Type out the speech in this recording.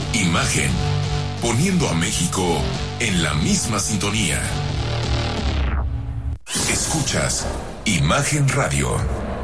Imagen, poniendo a México en la misma sintonía. Escuchas Imagen Radio.